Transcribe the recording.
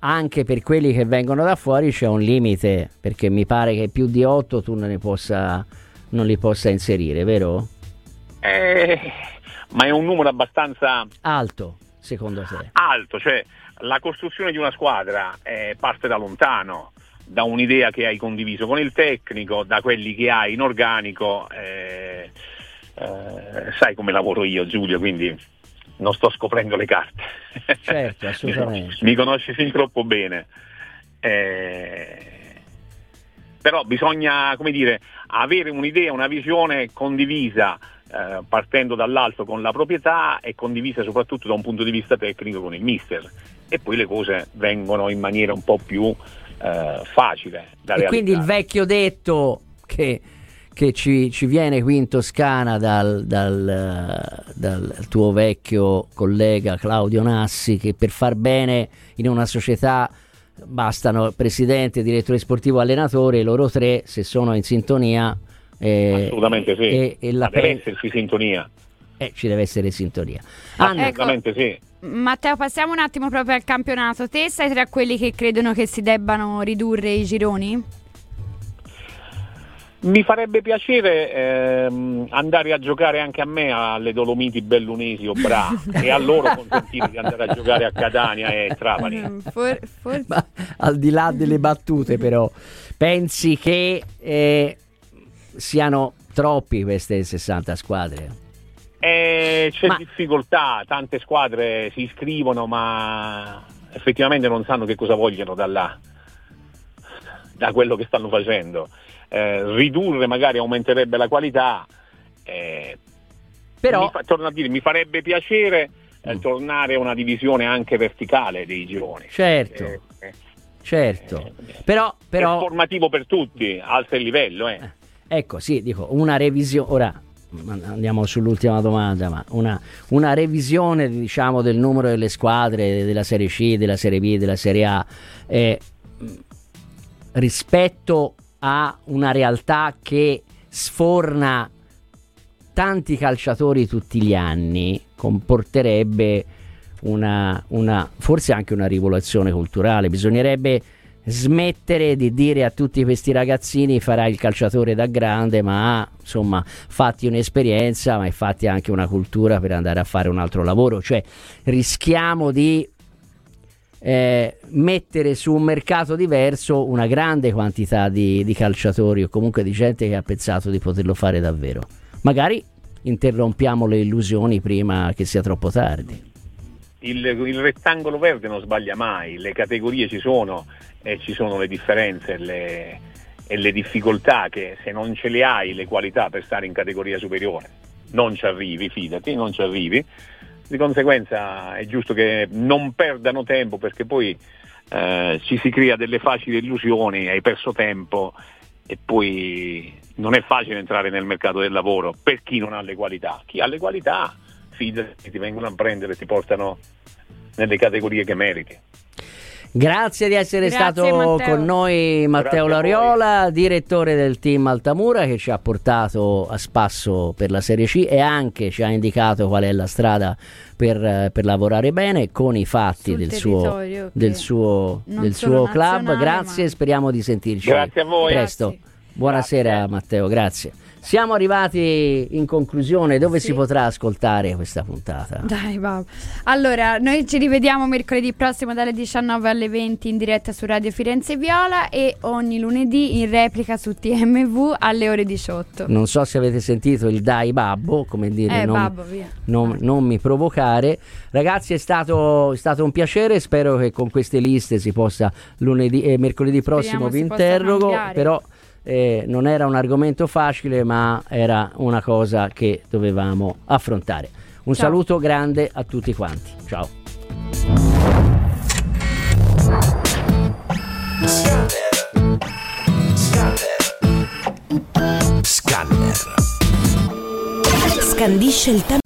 anche per quelli che vengono da fuori c'è un limite, perché mi pare che più di 8 tu non li possa inserire, vero? Ma è un numero abbastanza alto, secondo te? Alto, cioè la costruzione di una squadra parte da lontano, da un'idea che hai condiviso con il tecnico, da quelli che hai in organico, sai come lavoro io, Giulio, quindi non sto scoprendo le carte. Certo, assolutamente. Mi conosci fin troppo bene. Però bisogna, come dire, avere un'idea, una visione condivisa, partendo dall'alto con la proprietà e condivisa soprattutto da un punto di vista tecnico con il mister, e poi le cose vengono in maniera un po' più facile da realizzare. Quindi il vecchio detto che ci viene qui in Toscana dal tuo vecchio collega Claudio Nassi, che per far bene in una società bastano presidente, direttore sportivo, allenatore, loro tre, se sono in sintonia. Assolutamente sì, e deve esserci sintonia. Ci deve essere sintonia. Assolutamente sì. Matteo, passiamo un attimo proprio al campionato. Te sei tra quelli che credono che si debbano ridurre i gironi? Mi farebbe piacere andare a giocare anche a me alle Dolomiti Bellunesi o Bra e a loro consentire di andare a giocare a Catania e Trapani. Ma, al di là delle battute, però, pensi che siano troppi queste 60 squadre? C'è difficoltà, tante squadre si iscrivono ma effettivamente non sanno che cosa vogliono da quello che stanno facendo. Ridurre magari aumenterebbe la qualità, però torno a dire, mi farebbe piacere tornare a una divisione anche verticale dei gironi. Certo. Però è formativo per tutti, alza il livello. Ecco, sì, dico, una revisione. Ora andiamo sull'ultima domanda, ma una revisione, diciamo, del numero delle squadre della Serie C, della Serie B, della Serie A, rispetto a una realtà che sforna tanti calciatori tutti gli anni, comporterebbe forse anche una rivoluzione culturale. Bisognerebbe smettere di dire a tutti questi ragazzini: farai il calciatore da grande, ma insomma fatti un'esperienza, ma fatti anche una cultura per andare a fare un altro lavoro. Cioè rischiamo di mettere su un mercato diverso una grande quantità di calciatori, o comunque di gente che ha pensato di poterlo fare davvero. Magari interrompiamo le illusioni prima che sia troppo tardi. Il rettangolo verde non sbaglia mai, le categorie ci sono e ci sono le differenze e le difficoltà, che se non ce le hai le qualità per stare in categoria superiore non ci arrivi, fidati, non ci arrivi. Di conseguenza è giusto che non perdano tempo, perché poi ci si crea delle facili illusioni, hai perso tempo e poi non è facile entrare nel mercato del lavoro per chi non ha le qualità. Chi ha le qualità, fidati, ti vengono a prendere e ti portano nelle categorie che meriti. Grazie di essere stato Matteo. con noi, Matteo Lariola, direttore del team Altamura, che ci ha portato a spasso per la Serie C e anche ci ha indicato qual è la strada per lavorare bene con i fatti del suo club. Grazie, ma speriamo di sentirci grazie a voi. Presto. Grazie. Buonasera grazie. Matteo, grazie. Siamo arrivati in conclusione. Dove si potrà ascoltare questa puntata? Dai, babbo. Allora, noi ci rivediamo mercoledì prossimo dalle 19 alle 20 in diretta su Radio Firenze Viola e ogni lunedì in replica su TMV alle ore 18. Non so se avete sentito il dai babbo, come dire, babbo, via. Non mi provocare. Ragazzi, è stato un piacere. Spero che con queste liste si possa mercoledì prossimo vi interrogo, però non era un argomento facile, ma era una cosa che dovevamo affrontare. Un saluto grande a tutti quanti. Ciao. Scanner. Scandisce il tempo.